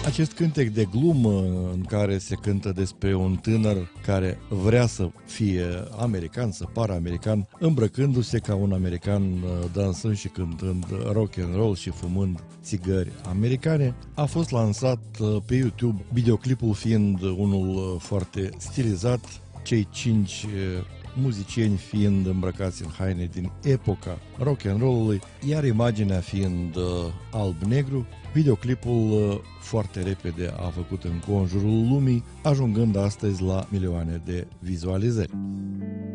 Acest cântec de glumă în care se cântă despre un tânăr care vrea să fie american, să pară american, îmbrăcându-se ca un american, dansând și cântând rock and roll și fumând țigări americane, a fost lansat pe YouTube, videoclipul fiind unul foarte stilizat, cei 5 muzicieni fiind îmbrăcați în haine din epoca rock and roll-ului, iar imaginea fiind alb-negru. Videoclipul foarte repede a făcut înconjurul lumii, ajungând astăzi la milioane de vizualizări.